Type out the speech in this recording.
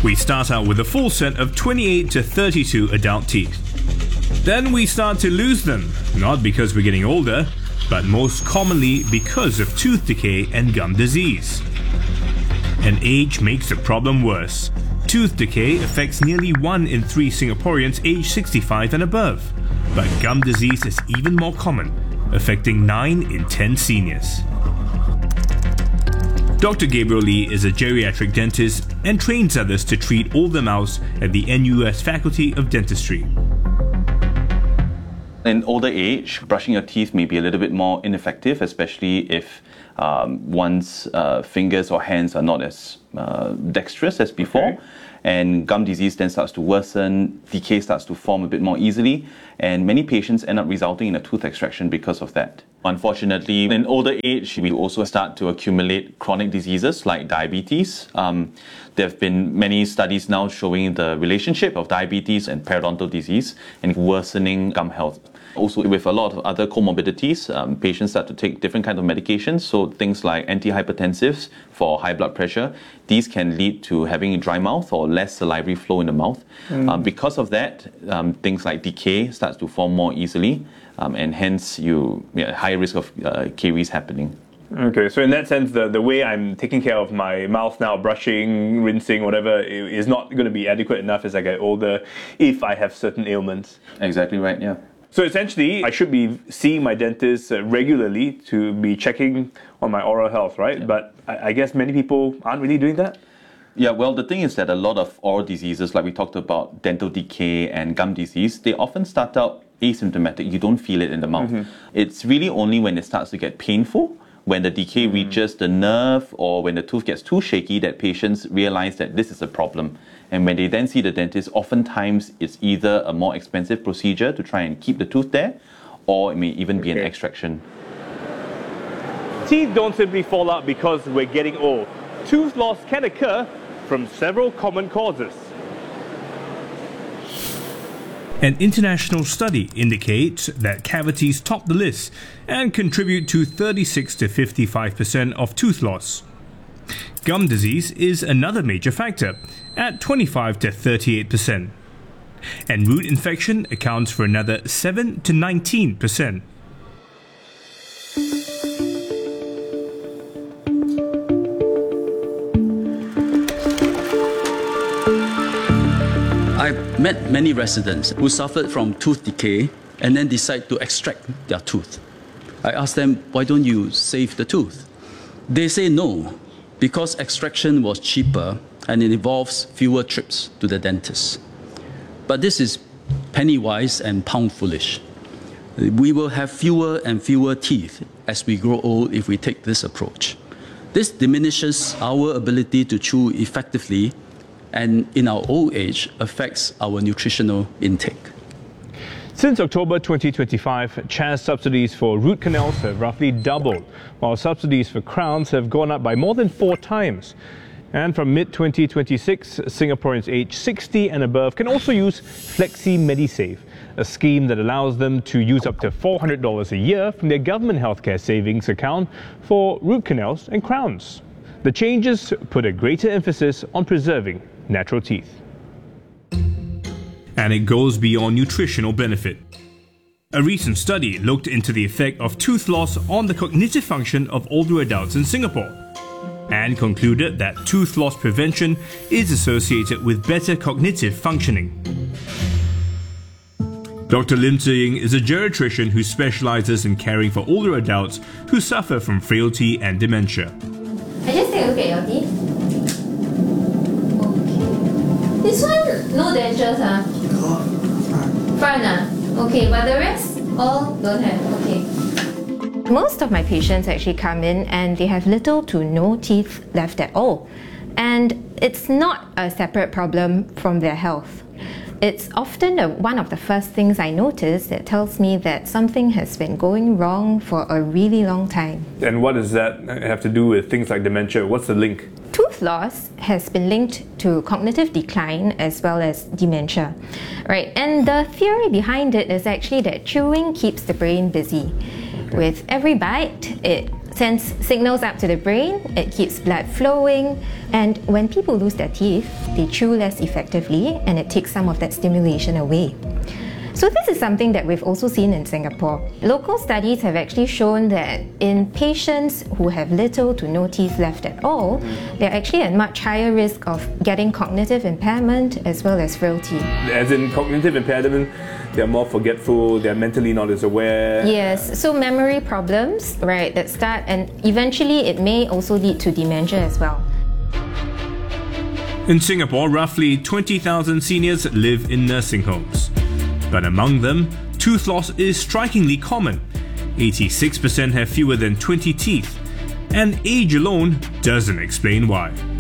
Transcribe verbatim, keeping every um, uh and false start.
We start out with a full set of twenty-eight to thirty-two adult teeth. Then we start to lose them, not because we're getting older, but most commonly because of tooth decay and gum disease. And age makes the problem worse. Tooth decay affects nearly one in three Singaporeans aged sixty-five and above, but gum disease is even more common, affecting nine in ten seniors. Doctor Gabriel Lee is a geriatric dentist and trains others to treat older mouths at the N U S Faculty of Dentistry. In older age, brushing your teeth may be a little bit more ineffective, especially if um, one's uh, fingers or hands are not as uh, dexterous as before. Okay. And gum disease then starts to worsen, decay starts to form a bit more easily, and many patients end up resulting in a tooth extraction because of that. Unfortunately, in older age, we also start to accumulate chronic diseases like diabetes. Um, there have been many studies now showing the relationship of diabetes and periodontal disease and worsening gum health. Also, with a lot of other comorbidities, um, patients start to take different kinds of medications. So things like antihypertensives for high blood pressure, these can lead to having a dry mouth or less salivary flow in the mouth. Mm. Um, because of that, um, things like decay starts to form more easily, um, and hence you yeah, higher risk of uh, caries happening. Okay, so in that sense, the, the way I'm taking care of my mouth now, brushing, rinsing, whatever, is not going to be adequate enough as I get older if I have certain ailments. Exactly right, yeah. So essentially, I should be seeing my dentist uh, regularly to be checking on my oral health, right? Yeah. But I, I guess many people aren't really doing that. Yeah, well, the thing is that a lot of oral diseases, like we talked about dental decay and gum disease, they often start out asymptomatic. You don't feel it in the mouth. Mm-hmm. It's really only when it starts to get painful, when the decay mm-hmm. reaches the nerve or when the tooth gets too shaky, that patients realize that this is a problem. And when they then see the dentist, oftentimes it's either a more expensive procedure to try and keep the tooth there, or it may even okay. be an extraction. Teeth don't simply fall out because we're getting old. Tooth loss can occur from several common causes. An international study indicates that cavities top the list and contribute to thirty-six to fifty-five percent of tooth loss. Gum disease is another major factor, at twenty-five to thirty-eight percent. And root infection accounts for another seven to nineteen percent. I've met many residents who suffered from tooth decay and then decide to extract their tooth. I asked them, why don't you save the tooth? They say no, because extraction was cheaper and it involves fewer trips to the dentist. But this is penny wise and pound foolish. We will have fewer and fewer teeth as we grow old if we take this approach. This diminishes our ability to chew effectively, and in our old age affects our nutritional intake. Since October twenty twenty-five, C H A S subsidies for root canals have roughly doubled, while subsidies for crowns have gone up by more than four times. And from mid twenty twenty-six, Singaporeans aged sixty and above can also use Flexi MediSave, a scheme that allows them to use up to four hundred dollars a year from their government healthcare savings account for root canals and crowns. The changes put a greater emphasis on preserving natural teeth. And it goes beyond nutritional benefit. A recent study looked into the effect of tooth loss on the cognitive function of older adults in Singapore and concluded that tooth loss prevention is associated with better cognitive functioning. Doctor Lim Tze Ying is a geriatrician who specializes in caring for older adults who suffer from frailty and dementia. I just take a look at your teeth. Okay. This one, no dentures, huh? Front, huh? Okay, but the rest, all don't have. Okay. Most of my patients actually come in and they have little to no teeth left at all. And it's not a separate problem from their health. It's often a, one of the first things I notice that tells me that something has been going wrong for a really long time. And what does that have to do with things like dementia? What's the link? Tooth loss has been linked to cognitive decline as well as dementia, right? And the theory behind it is actually that chewing keeps the brain busy. Okay. With every bite, it sends signals up to the brain, it keeps blood flowing, and when people lose their teeth, they chew less effectively and it takes some of that stimulation away. So this is something that we've also seen in Singapore. Local studies have actually shown that in patients who have little to no teeth left at all, they're actually at much higher risk of getting cognitive impairment as well as frailty. As in cognitive impairment, they're more forgetful, they're mentally not as aware. Yes, so memory problems, right, that start, and eventually it may also lead to dementia as well. In Singapore, roughly twenty thousand seniors live in nursing homes. But among them, tooth loss is strikingly common. eighty-six percent have fewer than twenty teeth, and age alone doesn't explain why.